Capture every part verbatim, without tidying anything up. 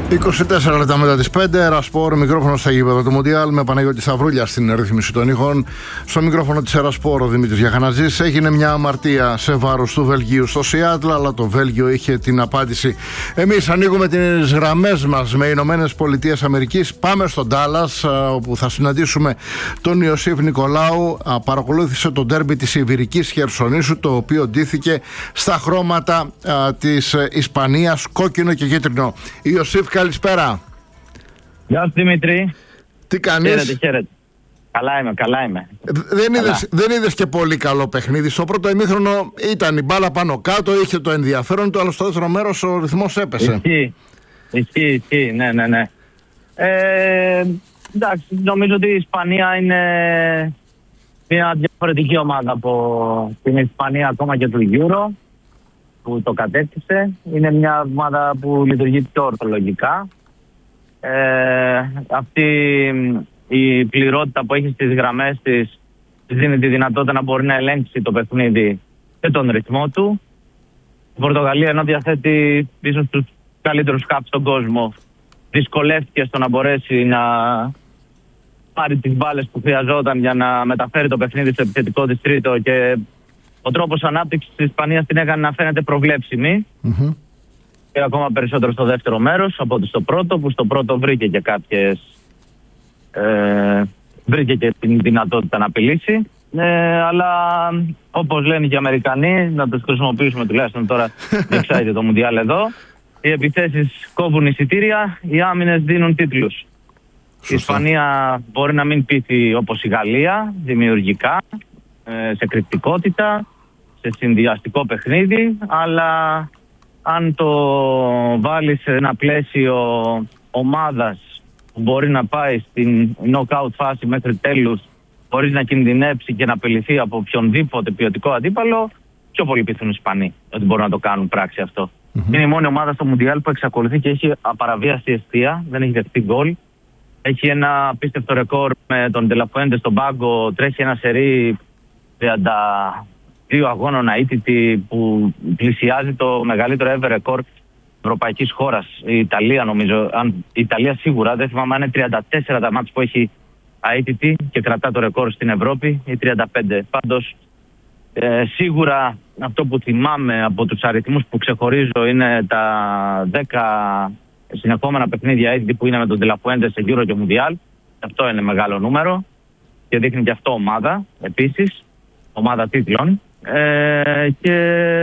είκοσι τέσσερα λεπτά μετά τις πέντε, Ρασπόρ, μικρόφωνο στα γήπεδα του Μουντιάλ με Παναγιώτη Σταυρούλια στην ρύθμιση των ήχων. Στο μικρόφωνο της Ρασπόρ ο Δημήτρης Γιαχανατζής. Έγινε μια αμαρτία σε βάρος του Βελγίου στο Σιάτλ, αλλά το Βέλγιο είχε την απάντηση. Εμείς ανοίγουμε τις γραμμές μας με Ηνωμένες Πολιτείες Αμερικής. Πάμε στο Ντάλλας, όπου θα συναντήσουμε τον Ιωσήφ Νικολάου. Παρακολούθησε το ντέρμπι της Ιβηρικής Χερσονήσου, το οποίο ντύθηκε στα χρώματα της Ισπανίας, κόκκινο και κίτρινο. Ιωσήφ, καλησπέρα. Γεια σου Δημήτρη. Τι κάνεις? Χαίρετε, χαίρετε. Καλά είμαι, καλά είμαι. Δεν είδες, δεν είδες και πολύ καλό παιχνίδι. Στο πρώτο ημίχρονο ήταν η μπάλα πάνω κάτω, είχε το ενδιαφέρον του, αλλά στο δεύτερο μέρος ο ρυθμός έπεσε. Ισχύει, ισχύει, ισχύει, ναι, ναι, ναι. Ε, εντάξει, νομίζω ότι η Ισπανία είναι μια διαφορετική ομάδα από την Ισπανία ακόμα και του Euro που το κατέκτησε. Είναι μια ομάδα που λειτουργεί πιο ορθολογικά. Ε, αυτή η πληρότητα που έχει στις γραμμές της δίνει τη δυνατότητα να μπορεί να ελέγξει το παιχνίδι και τον ρυθμό του. Η Πορτογαλία, ενώ διαθέτει ίσως τους καλύτερους χαφ στον κόσμο, δυσκολεύτηκε στο να μπορέσει να πάρει τις μπάλες που χρειαζόταν για να μεταφέρει το παιχνίδι στο επιθετικό της τρίτο, και ο τρόπος ανάπτυξης της Ισπανίας την έκανε να φαίνεται προβλέψιμη. Mm-hmm. Και ακόμα περισσότερο στο δεύτερο μέρος από ότι στο πρώτο, που στο πρώτο βρήκε και κάποιες ε, βρήκε και την δυνατότητα να απειλήσει. Ε, αλλά όπως λένε και οι Αμερικανοί, να τους χρησιμοποιήσουμε τουλάχιστον τώρα διεξάγεται το Μουντιάλ εδώ, οι επιθέσεις κόβουν εισιτήρια, οι άμυνες δίνουν τίτλους. Η Ισπανία μπορεί να μην πείθει όπως η Γαλλία, δημιουργικά, ε, σε κριτικότητα, σε συνδυαστικό παιχνίδι, αλλά αν το βάλει σε ένα πλαίσιο ομάδας που μπορεί να πάει στην knockout φάση μέχρι τέλους, χωρίς να κινδυνεύσει και να απειληθεί από οποιονδήποτε ποιοτικό αντίπαλο, πιο πολύ πείθουν οι Ισπανοί ότι μπορούν να το κάνουν πράξη αυτό. Mm-hmm. Είναι η μόνη ομάδα στο Μουντιάλ που εξακολουθεί και έχει απαραβίαστη αιστεία, δεν έχει δεχτεί γκολ. Έχει ένα απίστευτο ρεκόρ με τον Ντελαφουέντε στον πάγκο, τρέχει ένα σερί τριάντα δύο αγώνων αίτητη που πλησιάζει το μεγαλύτερο ever ρεκόρ ευρωπαϊκής χώρας. Η Ιταλία νομίζω, αν, η Ιταλία σίγουρα, δεν θυμάμαι αν είναι τριάντα τέσσερα τα μάτς που έχει αίτητη και κρατά το ρεκόρ στην Ευρώπη, ή τριάντα πέντε. Πάντως ε, σίγουρα αυτό που θυμάμαι από τους αριθμούς που ξεχωρίζω είναι τα δέκα συνεχόμενα παιχνίδια αίτητη που είναι με τον Ντελαφουέντε σε Euro και Mundial. Αυτό είναι μεγάλο νούμερο και δείχνει και αυτό ομάδα επίσης, ομάδα τίτλων. Ε, και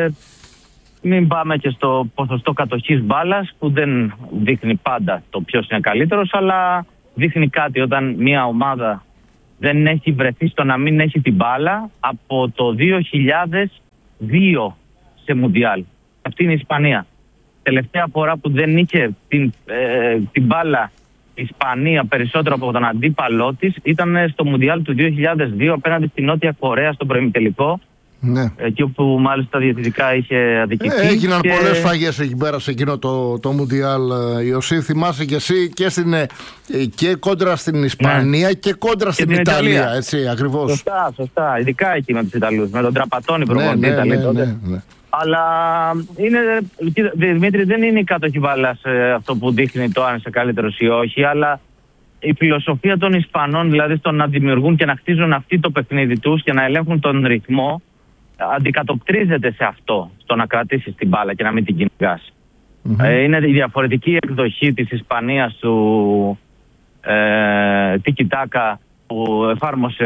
μην πάμε και στο ποσοστό κατοχής μπάλας που δεν δείχνει πάντα το ποιος είναι καλύτερος, αλλά δείχνει κάτι όταν μια ομάδα δεν έχει βρεθεί στο να μην έχει την μπάλα από το δύο χιλιάδες δύο σε Μουντιάλ. Αυτή είναι η Ισπανία. Τελευταία φορά που δεν είχε την, ε, την μπάλα η Ισπανία περισσότερο από τον αντίπαλό της ήταν στο Μουντιάλ του δύο χιλιάδες δύο απέναντι στη Νότια Κορέα στο προημιτελικό. Ναι. Εκεί όπου μάλιστα διαιτητικά είχε αδικηθεί. Ε, έγιναν και πολλές φαγές εκεί πέρα σε εκείνο το, το Μουντιάλ, Ιωσήφ. Θυμάσαι και εσύ και, στην, και κόντρα στην Ισπανία, ναι, και κόντρα και στην Ιταλία. Ιταλία. Έτσι, ακριβώς. Σωστά, σωστά. Ειδικά εκεί με τους Ιταλούς. Με τον Τραπατόνι προπονητή, ναι, ναι, Ιταλία, ναι, ναι, ναι. Αλλά είναι, Δημήτρη, δεν είναι η κατοχή μπάλας αυτό που δείχνει το αν είσαι καλύτερος ή όχι, αλλά η φιλοσοφία των Ισπανών, δηλαδή στο να δημιουργούν και να χτίζουν αυτοί το παιχνίδι τους και να ελέγχουν τον ρυθμό, αντικατοπτρίζεται σε αυτό, στο να κρατήσεις την μπάλα και να μην την κυνηγάς. Mm-hmm. Ε, είναι η διαφορετική εκδοχή της Ισπανίας του ε, Τίκι Τάκα που εφάρμοσε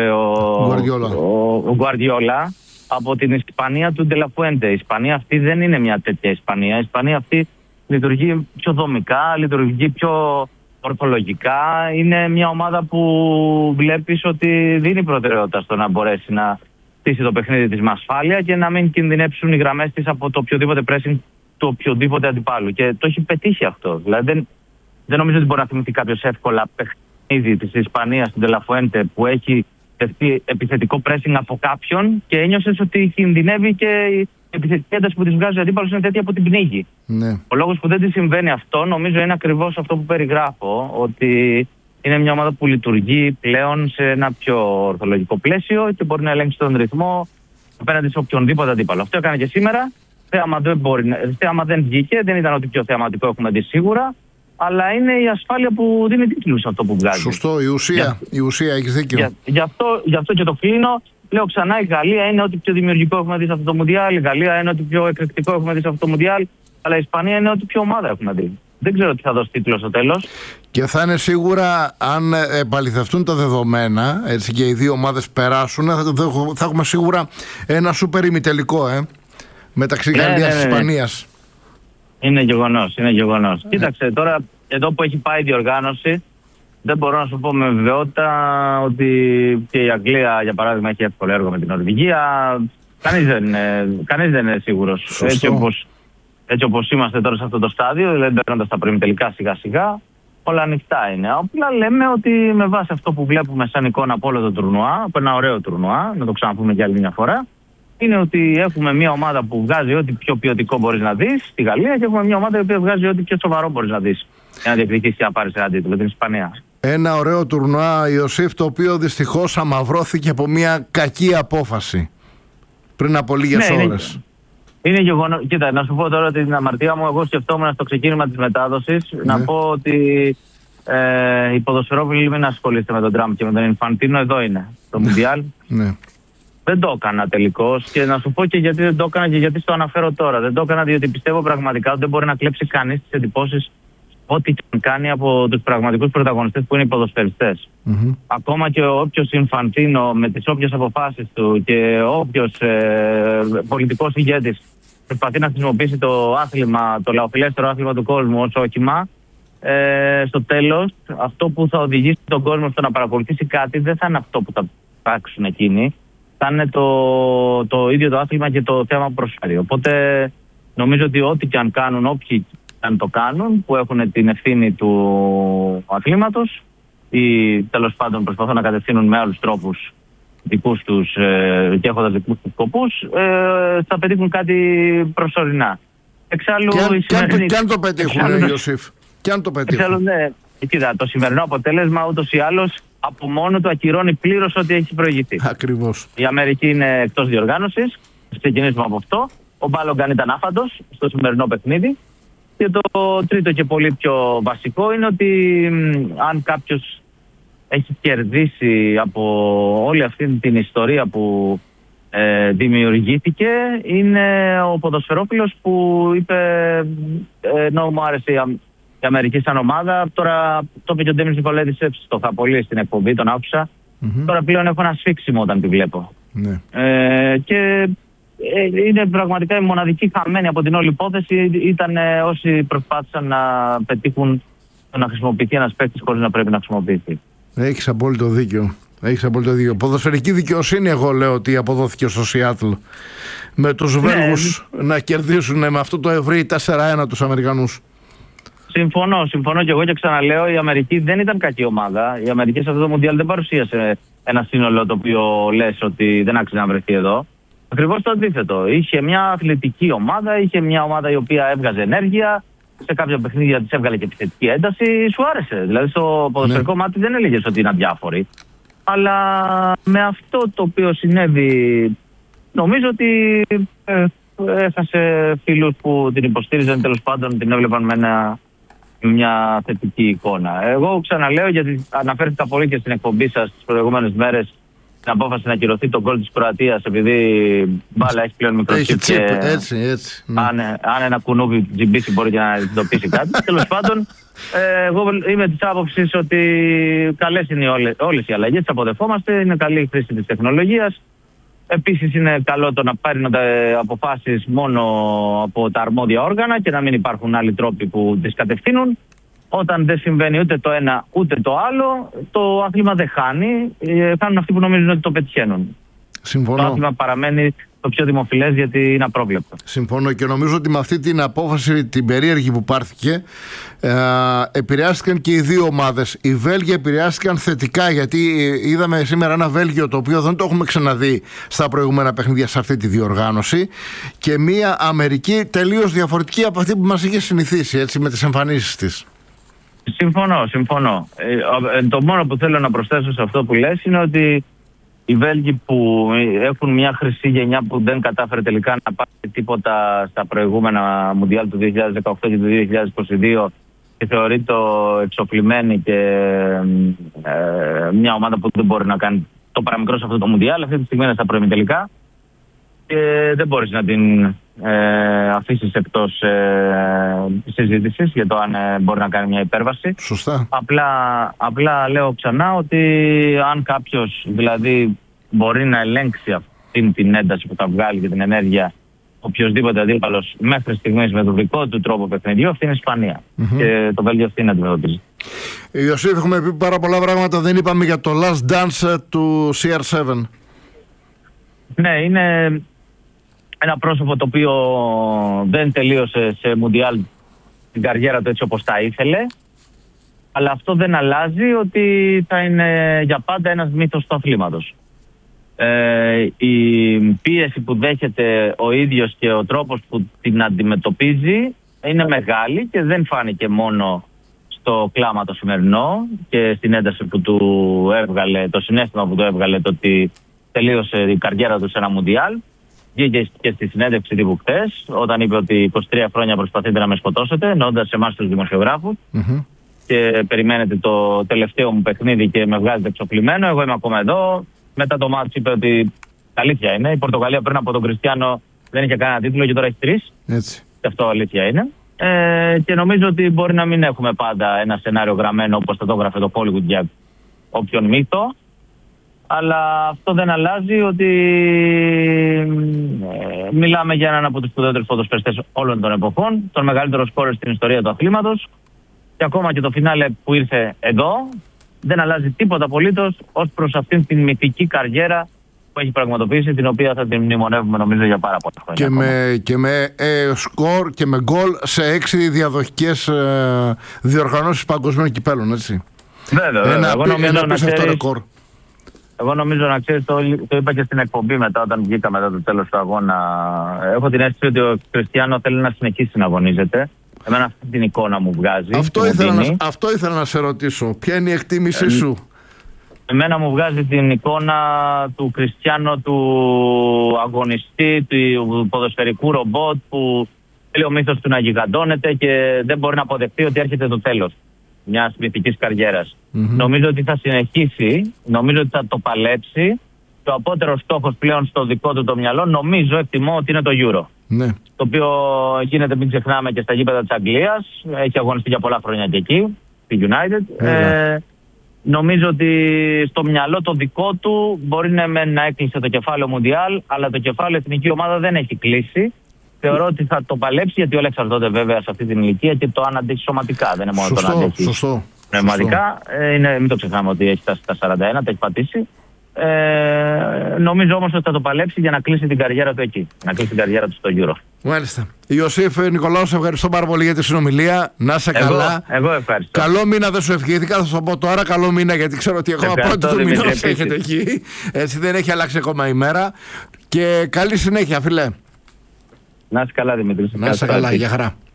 ο Γκουαρδιόλα από την Ισπανία του Ντελαφουέντε. Η Ισπανία αυτή δεν είναι μια τέτοια Ισπανία. Η Ισπανία αυτή λειτουργεί πιο δομικά, λειτουργεί πιο ορθολογικά. Είναι μια ομάδα που βλέπεις ότι δίνει προτεραιότητα στο να μπορέσει να στήσει το παιχνίδι της με ασφάλεια και να μην κινδυνεύσουν οι γραμμές της από το οποιοδήποτε pressing του οποιοδήποτε αντιπάλου. Και το έχει πετύχει αυτό. Δηλαδή δεν, δεν νομίζω ότι μπορεί να θυμηθεί κάποιος εύκολα παιχνίδι της Ισπανίας στην Ντελαφουέντε που έχει δεχτεί επιθετικό pressing από κάποιον και ένιωσες ότι κινδυνεύει και η επιθετική ένταση που της βγάζει ο αντίπαλος είναι τέτοια που την πνίγει. Ναι. Ο λόγος που δεν της συμβαίνει αυτό νομίζω είναι ακριβώς αυτό που περιγράφω, ότι είναι μια ομάδα που λειτουργεί πλέον σε ένα πιο ορθολογικό πλαίσιο και μπορεί να ελέγξει τον ρυθμό απέναντι σε οποιονδήποτε αντίπαλο. Αυτό έκανε και σήμερα. Θέαμα δεν, μπορεί, θέαμα δεν βγήκε, δεν ήταν ότι πιο θεαματικό έχουμε δει σίγουρα. αλλά είναι η ασφάλεια που δίνει τίτλους αυτό που βγάζει. Σωστό, η ουσία, για, η ουσία έχεις δίκιο. Για, γι, αυτό, γι' αυτό και το κλείνω. Λέω ξανά, η Γαλλία είναι ό,τι πιο δημιουργικό έχουμε δει σε αυτό το Μουντιάλ, η Γαλλία είναι ό,τι πιο εκρηκτικό έχουμε δει σε αυτό το Μουντιάλ, αλλά η Ισπανία είναι ό,τι πιο ομάδα έχουμε δει. Δεν ξέρω τι θα δώσει τίτλο στο τέλος. Και θα είναι σίγουρα, αν επαληθευτούν τα δεδομένα, έτσι, και οι δύο ομάδες περάσουν, θα, θα έχουμε σίγουρα ένα σούπερ ημιτελικό, ε, μεταξύ ναι, Γαλλίας και ναι, ναι, Ισπανίας. Είναι γεγονός, είναι γεγονός. Mm. Κοίταξε, τώρα εδώ που έχει πάει η διοργάνωση, δεν μπορώ να σου πω με βεβαιότητα ότι και η Αγγλία, για παράδειγμα, έχει εύκολο έργο με την Νορβηγία. Κανείς δεν, κανείς δεν είναι σίγουρος. Έτσι όπως, έτσι όπως είμαστε τώρα σε αυτό το στάδιο, δηλαδή μπαίνοντας τα προημιτελικά σιγά-σιγά, όλα ανοιχτά είναι. Απλά λέμε ότι με βάση αυτό που βλέπουμε σαν εικόνα από όλο το τουρνουά, από ένα ωραίο τουρνουά, να το ξαναπούμε για άλλη μια φορά, είναι ότι έχουμε μια ομάδα που βγάζει ό,τι πιο ποιοτικό μπορείς να δεις στη Γαλλία και έχουμε μια ομάδα που βγάζει ό,τι πιο σοβαρό μπορείς να δεις για να διεκδικήσει και να πάρεις ένα τίτλο, την Ισπανία. Ένα ωραίο τουρνουά, Ιωσήφ, το οποίο δυστυχώς αμαυρώθηκε από μια κακή απόφαση πριν από λίγες ναι, ώρες. Είναι, είναι γεγονός. Κοίτα, να σου πω τώρα την αμαρτία μου. Εγώ σκεφτόμουν στο ξεκίνημα της μετάδοσης ναι. να πω ότι ε, οι ποδοσφαιρόφιλοι μην ασχολείστε με τον Τραμπ και με τον Ινφαντίνο. Εδώ είναι το Μουντιάλ. Ναι. Δεν το έκανα τελικώς και να σου πω και γιατί δεν το έκανα και γιατί στο αναφέρω τώρα. Δεν το έκανα διότι πιστεύω πραγματικά ότι δεν μπορεί να κλέψει κανείς τις εντυπώσεις ό,τι κάνει από τους πραγματικούς πρωταγωνιστές που είναι οι ποδοσφαιριστές. Mm-hmm. Ακόμα και όποιος Ινφαντίνο με τις όποιες αποφάσεις του και όποιος ε, πολιτικός ηγέτης προσπαθεί να χρησιμοποιήσει το άθλημα, το λαοφιλέστερο άθλημα του κόσμου ως όχημα, ε, στο τέλος αυτό που θα οδηγήσει τον κόσμο στο να παρακολουθήσει κάτι δεν θα είναι αυτό που θα πράξουν εκείνοι. Θα είναι το, το ίδιο το άθλημα και το θέμα που προσφέρει. Οπότε νομίζω ότι ό,τι και αν κάνουν, όποιοι αν το κάνουν, που έχουν την ευθύνη του αθλήματος ή τέλος πάντων προσπαθούν να κατευθύνουν με άλλους τρόπους δικούς τους ε, και έχοντας δικούς τους σκοπούς, ε, θα πετύχουν κάτι προσωρινά. Εξάλλου, και, αν, σημερινή... και αν το πετύχουν, εξάλλου, Ιωσήφ. Και αν το πετύχουν. Εξάλλου, ναι, κοίτα, το σημερινό αποτέλεσμα ούτως ή άλλως από μόνο του ακυρώνει πλήρως ό,τι έχει προηγηθεί. Ακριβώς. Η Αμερική είναι εκτός διοργάνωσης. Ξεκινήσουμε από αυτό. Ο Μπάλογκαν ήταν άφαντος στο σημερινό παιχνίδι. Και το τρίτο και πολύ πιο βασικό είναι ότι μ, αν κάποιος έχει κερδίσει από όλη αυτή την ιστορία που ε, δημιουργήθηκε, είναι ο ποδοσφαιρόφιλος που είπε ε, ενώ μου άρεσε η, η Αμερική σαν ομάδα, τώρα το είπε και ο Ντέμις Νικολέτης, το είχα πολύ στην εκπομπή, τον άκουσα, mm-hmm. τώρα πλέον έχω ένα σφίξιμο όταν τη βλέπω. Mm-hmm. Ε, και είναι πραγματικά η μοναδική χαμένη από την όλη υπόθεση ήταν όσοι προσπάθησαν να πετύχουν να χρησιμοποιηθεί ένας παίκτης χωρίς να πρέπει να χρησιμοποιηθεί. Έχεις απόλυτο δίκιο. Έχεις απόλυτο δίκιο. Ποδοσφαιρική δικαιοσύνη, εγώ λέω ότι αποδόθηκε στο Σιάτλ με τους Βέλγους ναι. να κερδίσουν με αυτό το ευρύ τέσσερα ένα τους Αμερικανούς. Συμφωνώ, συμφωνώ και εγώ και ξαναλέω, η Αμερική δεν ήταν κακή ομάδα. Η Αμερική σε αυτό το Μουντιάλ δεν παρουσίασε ένα σύνολο το οποίο λες ότι δεν άξιζε να βρεθεί εδώ. Ακριβώς το αντίθετο. Είχε μια αθλητική ομάδα, είχε μια ομάδα η οποία έβγαζε ενέργεια, σε κάποια παιχνίδια της έβγαλε και επιθετική ένταση, σου άρεσε. Δηλαδή στο ποδοσφαιρικό ναι. μάτι δεν έλεγες ότι είναι αδιάφοροι. Αλλά με αυτό το οποίο συνέβη, νομίζω ότι ε, έχασε φίλους που την υποστήριζαν, τέλος πάντων την έβλεπαν με ένα, μια θετική εικόνα. Εγώ ξαναλέω, γιατί αναφέρθηκα πολύ και στην εκπομπή σας τις προηγούμενες μέρες, την απόφαση να ακυρωθεί το γκολ της Κροατίας επειδή μπάλα έχει πλέον μικροτσίπ και έτσι, έτσι, ναι. αν, αν ένα κουνούβι τζιμπήσει μπορεί και να ειδοποιήσει κάτι. Τέλος πάντων, ε, εγώ είμαι της άποψης ότι καλές είναι όλες, όλες οι αλλαγές, τις αποδεχόμαστε, είναι καλή η χρήση της τεχνολογίας. Επίσης είναι καλό το να πάρουν αποφάσεις μόνο από τα αρμόδια όργανα και να μην υπάρχουν άλλοι τρόποι που τις κατευθύνουν. Όταν δεν συμβαίνει ούτε το ένα ούτε το άλλο, το άθλημα δεν χάνει. Ε, χάνουν αυτοί που νομίζουν ότι το πετυχαίνουν. Συμφωνώ. Το άθλημα παραμένει το πιο δημοφιλές γιατί είναι απρόβλεπτο. Συμφωνώ και νομίζω ότι με αυτή την απόφαση, την περίεργη που πάρθηκε, ε, επηρεάστηκαν και οι δύο ομάδες. Οι Βέλγοι επηρεάστηκαν θετικά, γιατί είδαμε σήμερα ένα Βέλγιο το οποίο δεν το έχουμε ξαναδεί στα προηγούμενα παιχνίδια σε αυτή τη διοργάνωση, και μια Αμερική τελείως διαφορετική από αυτή που μας είχε συνηθίσει, έτσι, με τις εμφανίσεις της. Συμφωνώ, συμφωνώ. Ε, το μόνο που θέλω να προσθέσω σε αυτό που λες είναι ότι οι Βέλγοι που έχουν μια χρυσή γενιά που δεν κατάφερε τελικά να πάρει τίποτα στα προηγούμενα Μουντιάλ του δύο χιλιάδες δεκαοκτώ και του δύο χιλιάδες είκοσι δύο, και θεωρείται εξοπλισμένη και ε, μια ομάδα που δεν μπορεί να κάνει το παραμικρό σε αυτό το Μουντιάλ. Αυτή τη στιγμή είναι στα προημιτελικά και δεν μπορείς να την ε, αφήσεις εκτός ε, συζήτησης για το αν ε, μπορεί να κάνει μια υπέρβαση. Σωστά. Απλά, απλά λέω ξανά ότι αν κάποιος δηλαδή μπορεί να ελέγξει αυτή την ένταση που θα βγάλει και την ενέργεια οποιοσδήποτε αντίπαλος μέχρι στιγμής με τον δικό του τρόπο παιχνιδιού, αυτή είναι η Ισπανία. Mm-hmm. Και το Βέλγιο αυτή να αντιμετωπίζει. Ιωσήφ, έχουμε πει πάρα πολλά πράγματα, δεν είπαμε για το last dance του σι αρ σέβεν. Ναι, είναι ένα πρόσωπο το οποίο δεν τελείωσε σε Μουντιάλ την καριέρα του έτσι όπως τα ήθελε, αλλά αυτό δεν αλλάζει ότι θα είναι για πάντα ένας μύθος του αθλήματος. Ε, η πίεση που δέχεται ο ίδιος και ο τρόπος που την αντιμετωπίζει είναι μεγάλη και δεν φάνηκε μόνο στο κλάμα το σημερινό και στην ένταση που του έβγαλε, το συναίσθημα που του έβγαλε το ότι τελείωσε η καριέρα του σε ένα Μουντιάλ. Βγήκε και στη συνέντευξη τύπου χτες, όταν είπε ότι είκοσι τρία χρόνια προσπαθείτε να με σκοτώσετε, εννοώντας εμάς τους δημοσιογράφους, mm-hmm. και περιμένετε το τελευταίο μου παιχνίδι και με βγάζετε εξοπλισμένο. Εγώ είμαι ακόμα εδώ. Μετά το μάτς είπε ότι αλήθεια είναι. Η Πορτογαλία πριν από τον Κριστιάνο δεν είχε κανένα τίτλο και τώρα έχει τρεις. Έτσι. Και αυτό αλήθεια είναι. Ε, και νομίζω ότι μπορεί να μην έχουμε πάντα ένα σενάριο γραμμένο όπως θα το έγραφε το Hollywood για όποιον μύθο. Αλλά αυτό δεν αλλάζει ότι ε, μιλάμε για έναν από τους σπουδαίτερους ποδοσφαιριστές όλων των εποχών, τον μεγαλύτερο σκόρερ στην ιστορία του αθλήματος, και ακόμα και το φινάλε που ήρθε εδώ δεν αλλάζει τίποτα απολύτως ως προς αυτήν την μυθική καριέρα που έχει πραγματοποιήσει, την οποία θα την μνημονεύουμε νομίζω για πάρα πολλά χρόνια. Και με, και με ε, σκορ και με γκολ σε έξι διαδοχικές ε, διοργανώσεις παγκοσμίων κυπέλων, έτσι. Βέβαια, βέβαια. Ένα, Εγώ νομίζω ένα να ξέρεις, ρεκόρ. Εγώ νομίζω να ξέρεις, το, το είπα και στην εκπομπή μετά, όταν βγήκα μετά το τέλος του αγώνα. Έχω την αίσθηση ότι ο Κριστιάνο θέλει να συνεχίσει να αγωνίζεται. Εμένα αυτή την εικόνα μου βγάζει. Αυτό, ήθελα να, αυτό ήθελα να σε ρωτήσω. Ποια είναι η εκτίμησή ε, σου? Εμένα μου βγάζει την εικόνα του Κριστιάνο, του αγωνιστή, του ποδοσφαιρικού ρομπότ που θέλει ο μύθος του να γιγαντώνεται και δεν μπορεί να αποδεχτεί ότι έρχεται το τέλος μιας μυθικής καριέρας. Mm-hmm. Νομίζω ότι θα συνεχίσει, νομίζω ότι θα το παλέψει. Το απότερος στόχος πλέον στο δικό του το μυαλό, νομίζω, εκτιμώ ότι είναι το Euro. Ναι. Το οποίο γίνεται, μην ξεχνάμε, και στα γήπεδα της Αγγλίας. Έχει αγωνιστεί για πολλά χρόνια και εκεί, στη United. Yeah. Ε, νομίζω ότι στο μυαλό το δικό του μπορεί να, να έκλεισε το κεφάλαιο Μουντιάλ, αλλά το κεφάλαιο εθνική ομάδα δεν έχει κλείσει. Θεωρώ ότι θα το παλέψει, γιατί όλα εξαρτώνται βέβαια σε αυτή την ηλικία και το αν αντέχει σωματικά. Δεν είναι μόνο σωστό, το να αντέχει σωστό, πνευματικά. Ε, είναι, μην το ξεχνάμε ότι έχει φτάσει στα σαράντα ένα, τα έχει πατήσει. Ε, νομίζω όμως ότι θα το παλέψει για να κλείσει την καριέρα του εκεί. Να κλείσει την καριέρα του στο Euro. Μάλιστα. Ιωσήφ Νικολάου, σε ευχαριστώ πάρα πολύ για τη συνομιλία. Να είσαι εγώ, καλά. Εγώ ευχαριστώ. Καλό μήνα, δεν σου ευχήθηκα. Θα σου το πω τώρα. Καλό μήνα, γιατί ξέρω ότι ακόμα πρώτη του μήνα έχετε εκεί. Έτσι, δεν έχει αλλάξει ακόμα η μέρα. Και καλή συνέχεια, φιλέ. Να είσαι καλά, Δημήτρη. Να είσαι καλά, για χαρά.